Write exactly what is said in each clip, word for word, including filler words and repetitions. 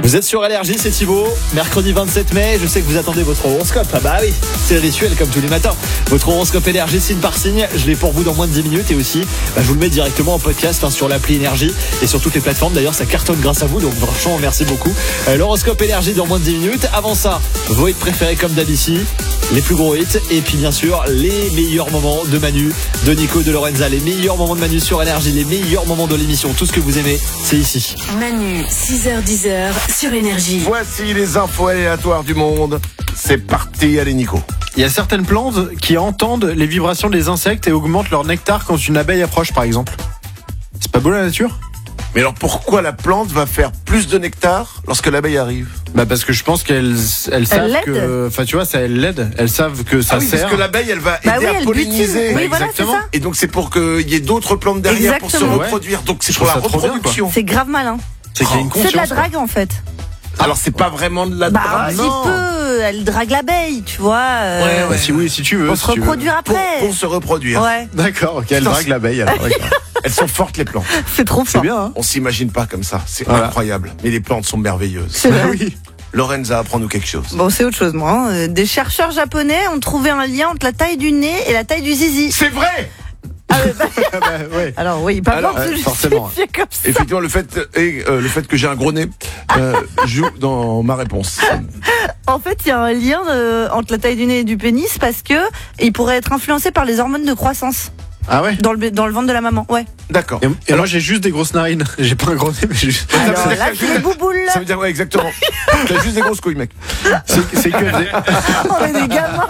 Vous êtes sur L R J, c'est Thibaut. Mercredi vingt-sept mai, je sais que vous attendez votre horoscope. Ah bah oui, c'est le rituel comme tous les matins. Votre horoscope L R J signe par signe, je l'ai pour vous dans moins de dix minutes. Et aussi, bah, je vous le mets directement en podcast hein, sur l'appli Énergie et sur toutes les plateformes. D'ailleurs, ça cartonne grâce à vous, donc franchement, merci beaucoup. Euh, L'horoscope L R J dans moins de dix minutes. Avant ça, vos hits préférés comme d'hab ici, les plus gros hits. Et puis bien sûr, les meilleurs moments de Manu, de Nico, de Lorenza. Les meilleurs moments de Manu sur L R J, les meilleurs moments de l'émission. Tout ce que vous aimez, c'est ici. Manu, six heures dix sur Énergie. Voici les infos aléatoires du monde. C'est parti, allez Nico. Il y a certaines plantes qui entendent les vibrations des insectes et augmentent leur nectar quand une abeille approche, par exemple. C'est pas beau la nature ? Mais alors pourquoi la plante va faire plus de nectar lorsque l'abeille arrive ? Bah parce que je pense qu'elles elles savent l'aide. que, enfin tu vois, ça elles l'aident. Elles savent que ça Ah oui, sert. parce que l'abeille elle va aider Bah oui, à elle polliniser. butine. Oui, voilà, c'est exactement. ça. Et donc c'est pour qu'il y ait d'autres plantes derrière pour se Exactement. reproduire. Donc c'est Je pour la trouve ça trop bien, reproduction. C'est grave malin. C'est qu'il y a une C'est de la conscience. quoi. drague en fait. Alors c'est pas vraiment de la Bah drague. un petit peu, elle drague l'abeille, tu vois. euh, Ouais, Bah, si oui, si tu veux. Pour si se tu veux. reproduire Pour, après. pour se reproduire. Ouais, D'accord, ok, elle Putain, drague l'abeille alors. d'accord. Elles sont fortes les plantes. c'est trop C'est fort. bien, hein. On s'imagine pas comme ça. C'est Voilà. incroyable. Mais les plantes sont merveilleuses. C'est vrai. oui. Lorenza, apprends-nous quelque chose. Bon, c'est autre chose, moi. hein. Euh, Des chercheurs japonais ont trouvé un lien entre la taille du nez et la taille du zizi. C'est vrai. Ah, ouais, bah, Ah bah, ouais. alors oui, pas Alors, besoin de ouais, se forcément. justifier comme ça. Effectivement, le fait et euh, le fait que j'ai un gros nez euh, joue dans ma réponse. En fait, il y a un lien euh, entre la taille du nez et du pénis parce que il pourrait être influencé par les hormones de croissance Ah ouais. dans le dans le ventre de la maman. Ouais. D'accord. Et, et moi j'ai juste des grosses narines. J'ai pas un gros nez, mais j'ai juste. Ça veut Alors dire là, que- c'est les bouboules. Ça veut dire ouais exactement. T'as juste des grosses couilles mec. C'est, c'est que des... On est des gamins.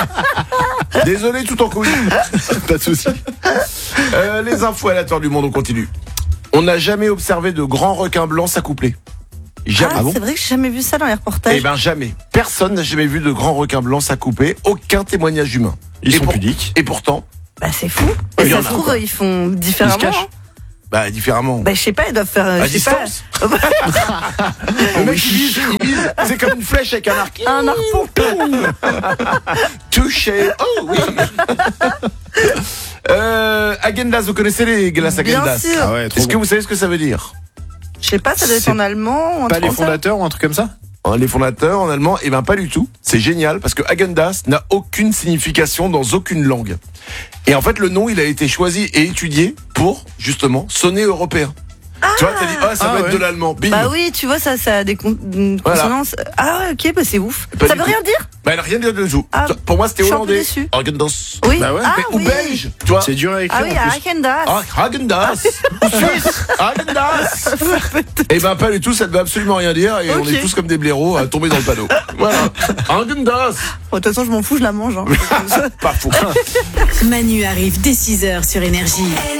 Désolé tout en couilles. pas de soucis. Euh, les infos aléatoires du monde, on continue. On n'a jamais observé de grands requins blancs s'accoupler. Jamais. Ah, c'est vrai que j'ai jamais vu ça dans les reportages. Eh ben jamais. Personne n'a jamais vu de grands requins blancs s'accoupler. Aucun témoignage humain. Ils Et sont pour- pudiques. Et pourtant, Bah c'est fou. Il Et y ça en se a, trouve, quoi. ils font différemment. Ils se cachent. hein. bah différemment. Bah je sais pas, ils doivent faire. euh, à je sais pas, distance. Le mec il vise, il vise. C'est comme une flèche avec un arc. un harpon. Touché. Oh oui. euh, Agendas, vous connaissez les glaces Bien Agendas? sûr. Ah ouais, trop Est-ce que bon. vous savez ce que ça veut dire? Je sais pas, ça doit être C'est en allemand ou un Pas truc les comme ça. fondateurs ou un truc comme ça? Hein, Les fondateurs en allemand, eh ben pas du tout. C'est génial parce que Agendas n'a aucune signification dans aucune langue. Et en fait, le nom, il a été choisi et étudié pour justement sonner européen. Tu vois, t'as dit, ah, ça Ah va ouais. être de l'allemand. Bim. Bah oui, tu vois, ça, ça a des con- une Voilà. consonances. Ah ouais, ok, bah c'est ouf. Pas ça du veut tout. rien dire? Bah, elle a rien dit de tout. Ah, Pour moi, c'était je suis un peu hollandais. déçue. Agendas. Oui. Bah ouais. Ah, Ou oui. belge, tu vois. C'est dur à écrire Ah oui, en à plus. Agendas. Ah, Agendas. Ou Suisse. Agendas. Eh ben, pas du tout, ça ne veut absolument rien dire et on Ok. est tous comme des blaireaux à tomber dans le panneau. Voilà. Agendas. Bon, de toute façon, je m'en fous, je la mange. hein. Pas faux. Manu arrive dès six heures sur Énergie.